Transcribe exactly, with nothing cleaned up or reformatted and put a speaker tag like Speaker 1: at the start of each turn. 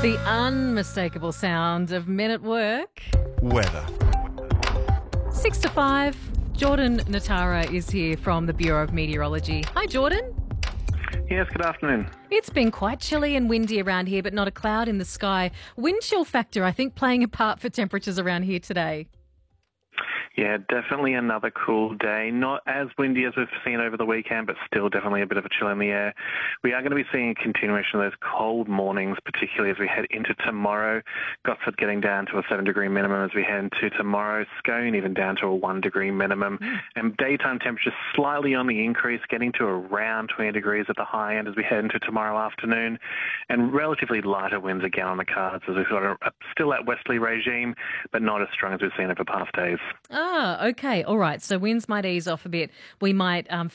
Speaker 1: The unmistakable sound of men at work.
Speaker 2: Weather.
Speaker 1: Six to five. Jordan Natara is here from the Bureau of Meteorology. Hi, Jordan.
Speaker 3: Yes, good afternoon.
Speaker 1: It's been quite chilly and windy around here, but not a cloud in the sky. Wind chill factor, I think, playing a part for temperatures around here today.
Speaker 3: Yeah, definitely another cool day. Not as windy as we've seen over the weekend, but still definitely a bit of a chill in the air. We are going to be seeing a continuation of those cold mornings, particularly as we head into tomorrow. Gosford getting down to a seven degree minimum as we head into tomorrow. Scone even down to a one degree minimum. Mm. And daytime temperatures slightly on the increase, getting to around twenty degrees at the high end as we head into tomorrow afternoon. And relatively lighter winds again on the cards as we've got a, a, still that westerly regime, but not as strong as we've seen over past days.
Speaker 1: Ah, okay. All right. So winds might ease off a bit. We might um,